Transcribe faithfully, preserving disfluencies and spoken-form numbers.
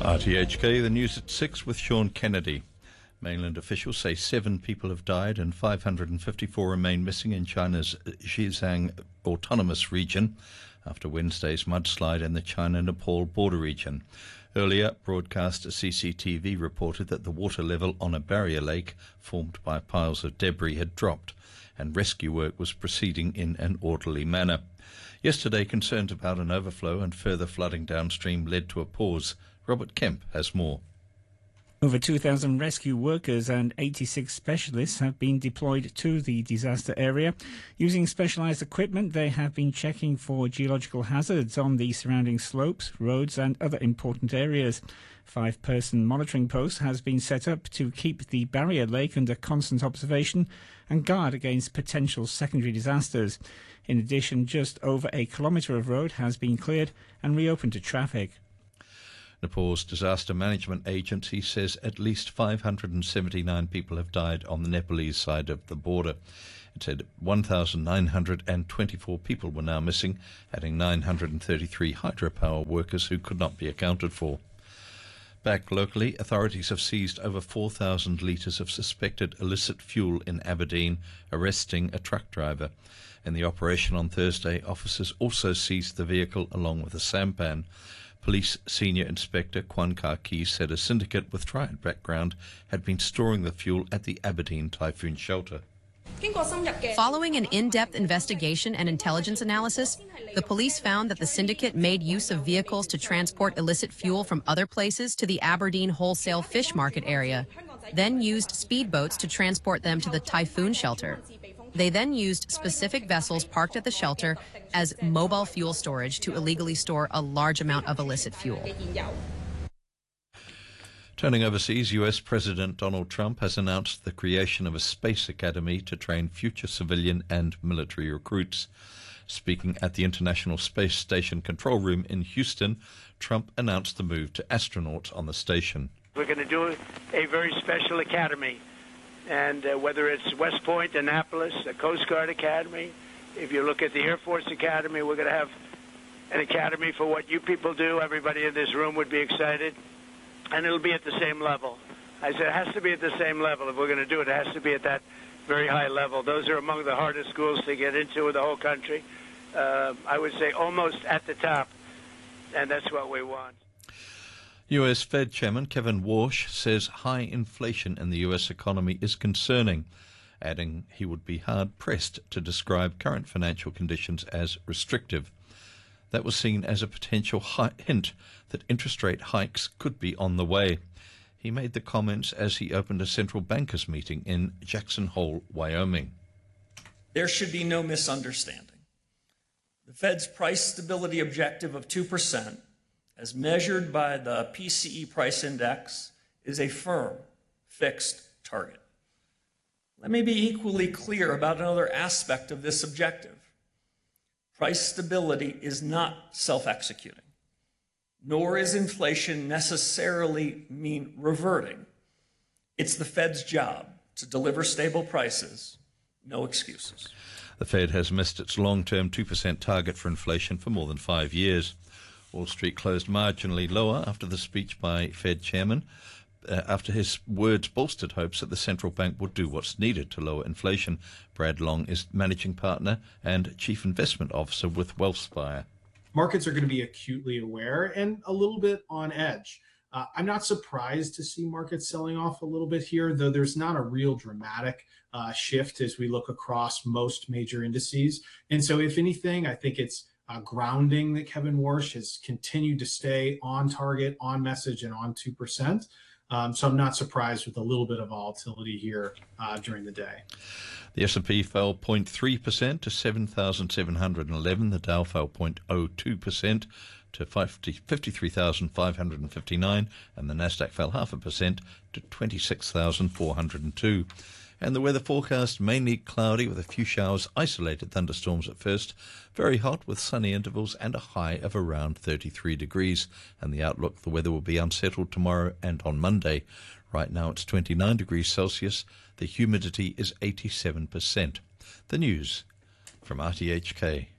R T H K, the news at six with Sean Kennedy. Mainland officials say seven people have died and five hundred fifty-four remain missing in China's Xizang Autonomous Region after Wednesday's mudslide in the China-Nepal border region. Earlier, broadcaster C C T V reported that the water level on a barrier lake formed by piles of debris had dropped and rescue work was proceeding in an orderly manner. Yesterday, concerns about an overflow and further flooding downstream led to a pause. Robert Kemp has more. Over two thousand rescue workers and eighty-six specialists have been deployed to the disaster area. Using specialised equipment, they have been checking for geological hazards on the surrounding slopes, roads and other important areas. Five-person monitoring post has been set up to keep the barrier lake under constant observation and guard against potential secondary disasters. In addition, just over a kilometre of road has been cleared and reopened to traffic. Nepal's Disaster Management Agency says at least five hundred seventy-nine people have died on the Nepalese side of the border. It said one thousand nine hundred twenty-four people were now missing, adding nine hundred thirty-three hydropower workers who could not be accounted for. Back locally, authorities have seized over four thousand litres of suspected illicit fuel in Aberdeen, arresting a truck driver. In the operation on Thursday, officers also seized the vehicle along with a sampan. Police Senior Inspector Kwan Kar Ki said a syndicate with triad background had been storing the fuel at the Aberdeen typhoon shelter. Following an in-depth investigation and intelligence analysis, the police found that the syndicate made use of vehicles to transport illicit fuel from other places to the Aberdeen wholesale fish market area, then used speedboats to transport them to the typhoon shelter. They then used specific vessels parked at the shelter as mobile fuel storage to illegally store a large amount of illicit fuel. Turning overseas, U S President Donald Trump has announced the creation of a space academy to train future civilian and military recruits. Speaking at the International Space Station control room in Houston, Trump announced the move to astronauts on the station. We're going to do a very special academy. And uh, whether it's West Point, Annapolis, a Coast Guard Academy, if you look at the Air Force Academy, we're going to have an academy for what you people do. Everybody in this room would be excited. And it'll be at the same level. I said it has to be at the same level. If we're going to do it, it has to be at that very high level. Those are among the hardest schools to get into in the whole country. Uh, I would say almost at the top. And that's what we want. U S Fed Chairman Kevin Warsh says high inflation in the U S economy is concerning, adding he would be hard-pressed to describe current financial conditions as restrictive. That was seen as a potential hi- hint that interest rate hikes could be on the way. He made the comments as he opened a central bankers meeting in Jackson Hole, Wyoming. There should be no misunderstanding. The Fed's price stability objective of two percent as measured by the P C E price index, is a firm, fixed target. Let me be equally clear about another aspect of this objective. Price stability is not self-executing, nor is inflation necessarily mean reverting. It's the Fed's job to deliver stable prices, no excuses. The Fed has missed its long-term two percent target for inflation for more than five years. Wall Street closed marginally lower after the speech by Fed Chairman, uh, after his words bolstered hopes that the central bank would do what's needed to lower inflation. Brad Long is managing partner and chief investment officer with WealthSpire. Markets are going to be acutely aware and a little bit on edge. Uh, I'm not surprised to see markets selling off a little bit here, though there's not a real dramatic uh, shift as we look across most major indices. And so if anything, I think it's Uh, grounding that Kevin Warsh has continued to stay on target, on message, and on two percent. Um, so I'm not surprised with a little bit of volatility here uh, during the day. The S and P fell zero point three percent to seven thousand seven hundred eleven. The Dow fell zero point zero two percent to fifty-three thousand five hundred fifty-nine. And the Nasdaq fell half a percent to twenty-six thousand four hundred two. And the weather forecast, mainly cloudy with a few showers, isolated thunderstorms at first. Very hot with sunny intervals and a high of around thirty-three degrees. And the outlook, the weather will be unsettled tomorrow and on Monday. Right now it's twenty-nine degrees Celsius. The humidity is eighty-seven percent. The news from R T H K.